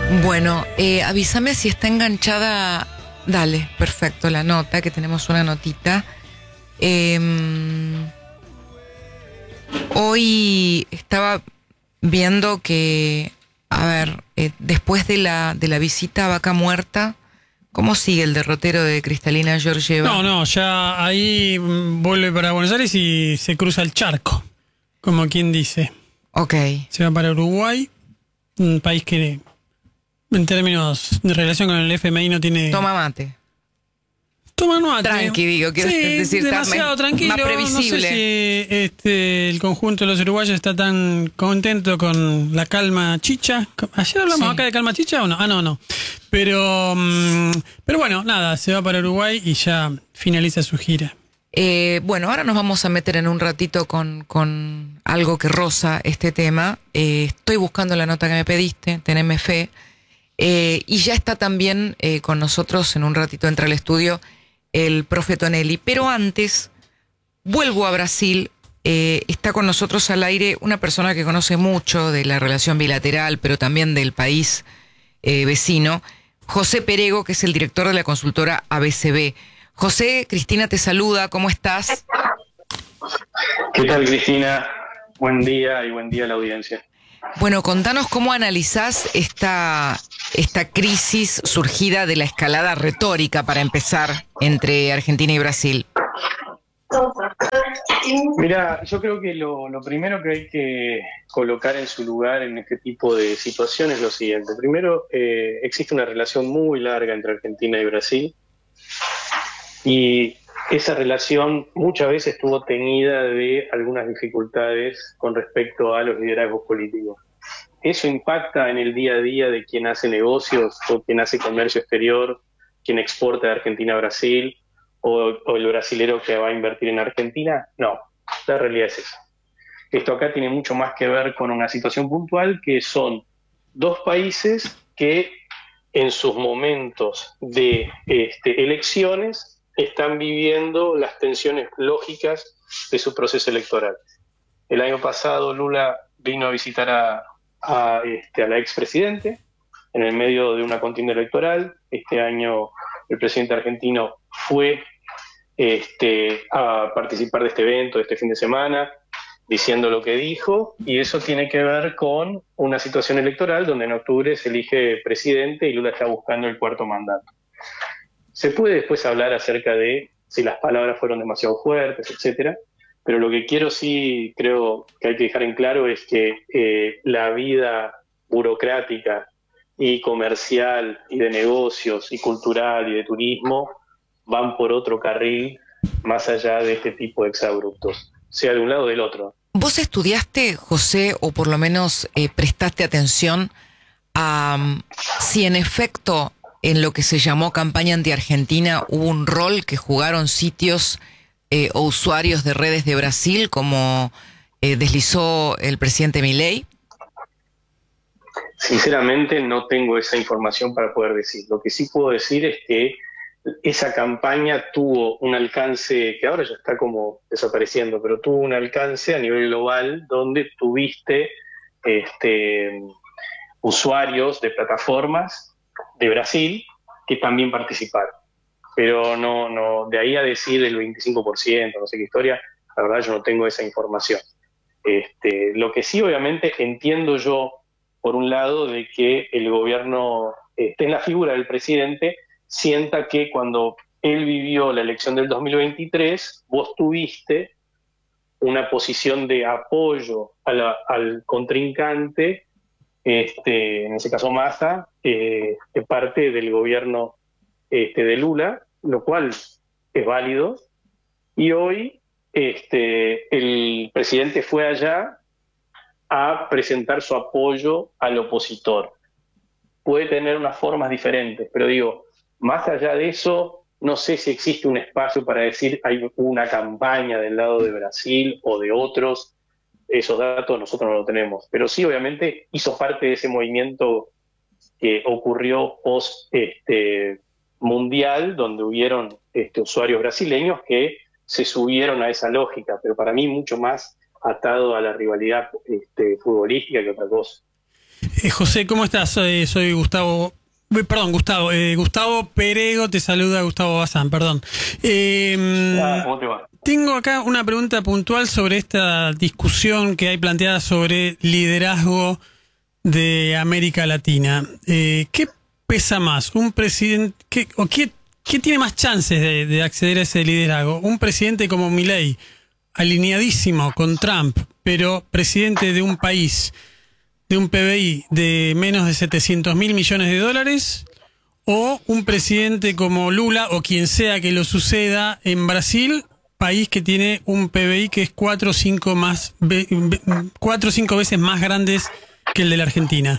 Bueno, avísame si está enganchada. Dale, perfecto, la nota, que tenemos una notita. Hoy estaba viendo que, a ver, después de la visita a Vaca Muerta, ¿cómo sigue el derrotero de Cristalina Georgieva? No, ya ahí vuelve para Buenos Aires y se cruza el charco, como quien dice. Ok. Se va para Uruguay, un país que en términos de relación con el FMI no tiene... Toma mate. Toma mate. Tranqui, digo, quiero decir, demasiado tranquilo. más previsible. No sé si el conjunto de los uruguayos está tan contento con la calma chicha. ¿Ayer hablamos acá de calma chicha o no? No. Pero bueno, nada, se va para Uruguay y ya finaliza su gira. Bueno, ahora nos vamos a meter en un ratito con algo que roza este tema. Estoy buscando la nota que me pediste, teneme fe. Y ya está también con nosotros, en un ratito entra al estudio, el profe Tonelli. Pero antes, vuelvo a Brasil. Está con nosotros al aire una persona que conoce mucho de la relación bilateral, pero también del país vecino, José Perego, que es el director de la consultora ABCB. José, Cristina te saluda, ¿cómo estás? ¿Qué tal, Cristina? Buen día y buen día a la audiencia. Bueno, contanos cómo analizás esta crisis surgida de la escalada retórica, para empezar, entre Argentina y Brasil. Mira, yo creo que lo primero que hay que colocar en su lugar en este tipo de situaciones es lo siguiente. Primero, existe una relación muy larga entre Argentina y Brasil y esa relación muchas veces estuvo teñida de algunas dificultades con respecto a los liderazgos políticos. Eso impacta en el día a día de quien hace negocios o quien hace comercio exterior, quien exporta de Argentina a Brasil o el brasilero que va a invertir en Argentina. No, la realidad es esa. Esto acá tiene mucho más que ver con una situación puntual, que son dos países que en sus momentos de elecciones están viviendo las tensiones lógicas de su proceso electoral. El año pasado Lula vino a visitar a la expresidente en el medio de una contienda electoral. Este año el presidente argentino fue a participar de este evento, de este fin de semana, diciendo lo que dijo, y eso tiene que ver con una situación electoral donde en octubre se elige presidente y Lula está buscando el cuarto mandato. Se puede después hablar acerca de si las palabras fueron demasiado fuertes, etcétera, pero lo que creo que hay que dejar en claro es que la vida burocrática y comercial y de negocios y cultural y de turismo van por otro carril más allá de este tipo de exabruptos, sea de un lado o del otro. ¿Vos estudiaste, José, o por lo menos prestaste atención a si en efecto en lo que se llamó campaña anti-Argentina hubo un rol que jugaron sitios o usuarios de redes de Brasil, como deslizó el presidente Milei? Sinceramente no tengo esa información para poder decir. Lo que sí puedo decir es que esa campaña tuvo un alcance que ahora ya está como desapareciendo, pero tuvo un alcance a nivel global donde tuviste usuarios de plataformas de Brasil que también participaron. Pero no, de ahí a decir el 25%, no sé qué historia, la verdad yo no tengo esa información. Lo que sí obviamente entiendo yo, por un lado, de que el gobierno, en la figura del presidente, sienta que cuando él vivió la elección del 2023, vos tuviste una posición de apoyo al contrincante, en ese caso Massa, de parte del gobierno de Lula, lo cual es válido. Y hoy el presidente fue allá a presentar su apoyo al opositor. Puede tener unas formas diferentes, pero digo, más allá de eso, no sé si existe un espacio para decir hay una campaña del lado de Brasil o de otros. Esos datos nosotros no los tenemos, pero sí obviamente hizo parte de ese movimiento que ocurrió post mundial, donde hubieron usuarios brasileños que se subieron a esa lógica, pero para mí mucho más atado a la rivalidad futbolística que otra cosa. José, ¿cómo estás? Soy Gustavo. Perdón, Gustavo. Gustavo Perego te saluda, Gustavo Bazán, perdón. ¿Cómo te va? Tengo acá una pregunta puntual sobre esta discusión que hay planteada sobre liderazgo de América Latina. ¿Qué pesa más? ¿Un presidente qué tiene más chances de acceder a ese liderazgo? ¿Un presidente como Milei, alineadísimo con Trump, pero presidente de un país de un PBI de menos de 700 mil millones de dólares, o un presidente como Lula o quien sea que lo suceda en Brasil, país que tiene un PBI que es 4 o 5 veces más grandes que el de la Argentina?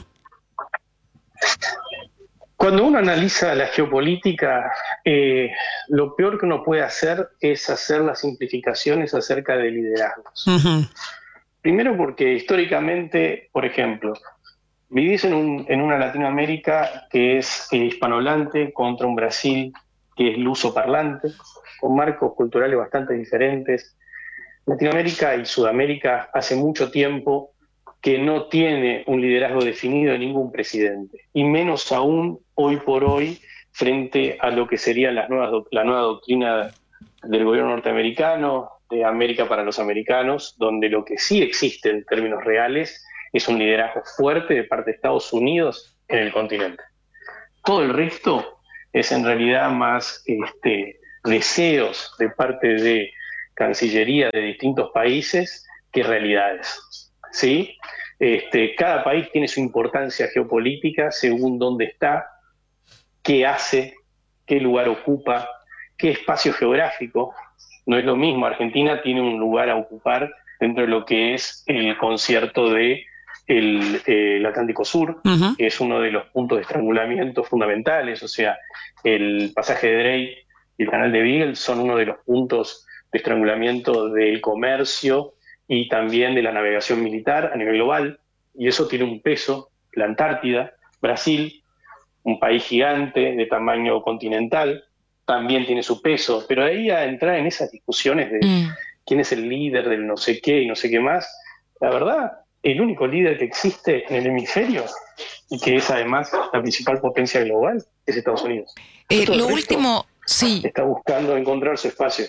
Cuando uno analiza la geopolítica, lo peor que uno puede hacer es hacer las simplificaciones acerca de liderazgos. Uh-huh. Primero porque históricamente, por ejemplo, vivís en una Latinoamérica que es hispanohablante contra un Brasil que es lusoparlante, con marcos culturales bastante diferentes. Latinoamérica y Sudamérica hace mucho tiempo que no tiene un liderazgo definido de ningún presidente, y menos aún hoy por hoy frente a lo que sería la nueva doctrina del gobierno norteamericano, de América para los americanos, donde lo que sí existe en términos reales es un liderazgo fuerte de parte de Estados Unidos en el continente. Todo el resto es en realidad más deseos de parte de Cancillería de distintos países que realidades, ¿sí? Cada país tiene su importancia geopolítica según dónde está, qué hace, qué lugar ocupa, qué espacio geográfico. No es lo mismo, Argentina tiene un lugar a ocupar dentro de lo que es el concierto de el Atlántico Sur, uh-huh, que es uno de los puntos de estrangulamiento fundamentales, o sea, el pasaje de Drake y el canal de Beagle son uno de los puntos de estrangulamiento del comercio y también de la navegación militar a nivel global, y eso tiene un peso. La Antártida, Brasil, un país gigante de tamaño continental, también tiene su peso, pero ahí a entrar en esas discusiones de quién es el líder del no sé qué y no sé qué más, la verdad, el único líder que existe en el hemisferio y que es además la principal potencia global es Estados Unidos. Lo último, sí. Está buscando encontrar su espacio.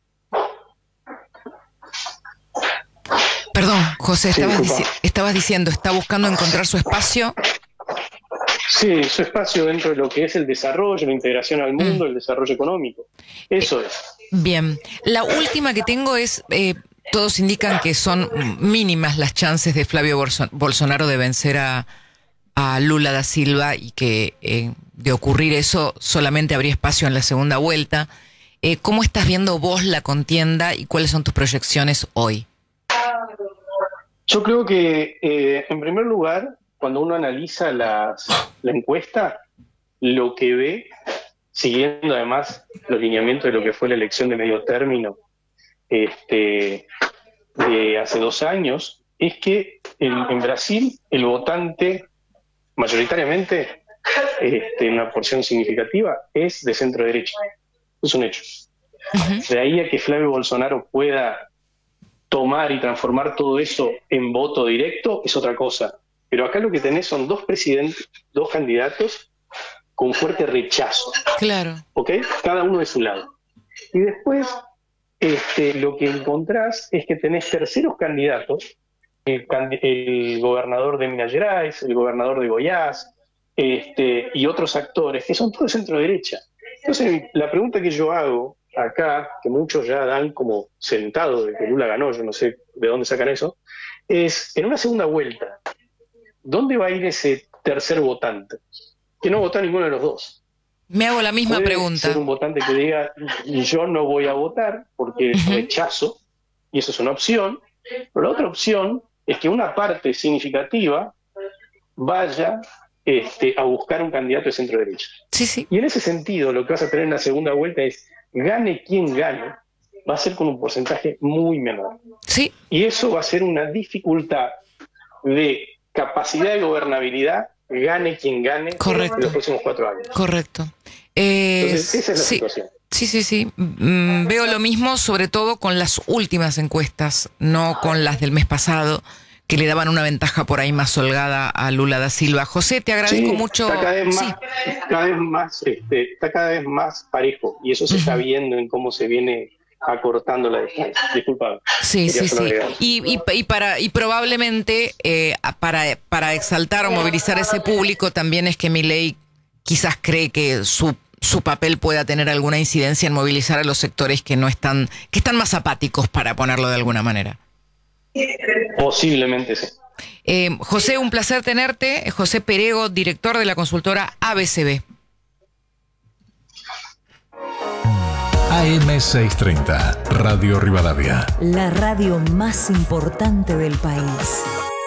Perdón, José, estabas diciendo, está buscando encontrar su espacio. Sí, su espacio dentro de lo que es el desarrollo, la integración al mundo, el desarrollo económico. Eso es. Bien. La última que tengo es, todos indican que son mínimas las chances de Flavio Bolsonaro de vencer a Lula da Silva, y que de ocurrir eso solamente habría espacio en la segunda vuelta. ¿Cómo estás viendo vos la contienda y cuáles son tus proyecciones hoy? Yo creo que, en primer lugar, cuando uno analiza la encuesta, lo que ve, siguiendo además los lineamientos de lo que fue la elección de medio término de hace 2 años, es que en Brasil el votante mayoritariamente, una porción significativa, es de centro derecha. Es un hecho. Uh-huh. De ahí a que Flavio Bolsonaro pueda tomar y transformar todo eso en voto directo es otra cosa. Pero acá lo que tenés son dos candidatos con fuerte rechazo. Claro. ¿Ok? Cada uno de su lado. Y después, lo que encontrás es que tenés terceros candidatos, el gobernador de Minas Gerais, el gobernador de Goiás, y otros actores, que son todos de centro derecha. Entonces, la pregunta que yo hago acá, que muchos ya dan como sentado de que Lula ganó, yo no sé de dónde sacan eso, es, en una segunda vuelta, ¿dónde va a ir ese tercer votante? Que no votó a ninguno de los dos. Me hago la misma Puede pregunta. ser un votante que diga, yo no voy a votar porque rechazo, y eso es una opción, pero la otra opción es que una parte significativa vaya a buscar un candidato de centro derecha. Sí, sí. Y en ese sentido, lo que vas a tener en la segunda vuelta es, gane quien gane, va a ser con un porcentaje muy menor. Sí. Y eso va a ser una dificultad de capacidad de gobernabilidad, gane quien gane. Correcto. En los próximos 4 años. Correcto. Entonces, esa es la situación. Sí. Veo lo mismo, sobre todo con las últimas encuestas, no con las del mes pasado, que le daban una ventaja por ahí más holgada a Lula da Silva. José, te agradezco mucho. Está cada vez más parejo, y eso se está viendo en cómo se viene acortando la distancia. Disculpa. Sí. Y probablemente para exaltar o movilizar ese público también es que Milei quizás cree que su papel pueda tener alguna incidencia en movilizar a los sectores que están más apáticos, para ponerlo de alguna manera. Posiblemente sí. José, un placer tenerte. José Perego, director de la consultora ABCB. AM630, Radio Rivadavia. La radio más importante del país.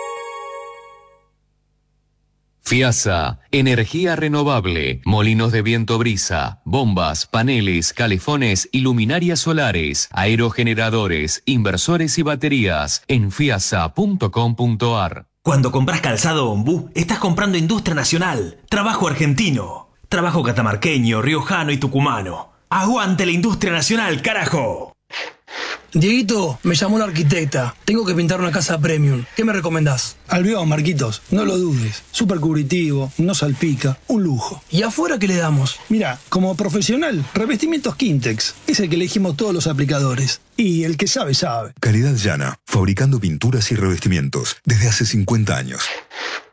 FIASA, energía renovable, molinos de viento brisa, bombas, paneles, calefones y luminarias solares, aerogeneradores, inversores y baterías en fiasa.com.ar. Cuando compras calzado Ombú, estás comprando industria nacional, trabajo argentino, trabajo catamarqueño, riojano y tucumano. ¡Aguante la industria nacional, carajo! Dieguito, me llamó una arquitecta. Tengo que pintar una casa premium. ¿Qué me recomendás? Albión, Marquitos. No lo dudes. Súper cubritivo, no salpica. Un lujo. ¿Y afuera qué le damos? Mira, como profesional, revestimientos Quintex. Es el que elegimos todos los aplicadores. Y el que sabe, sabe. Calidad Llana, fabricando pinturas y revestimientos desde hace 50 años.